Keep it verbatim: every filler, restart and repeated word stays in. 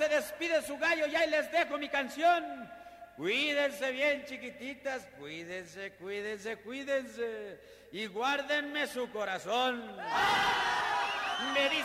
se despide su gallo y ahí les dejo mi canción. Cuídense bien, chiquititas, cuídense, cuídense, cuídense y guárdenme su corazón. Me dice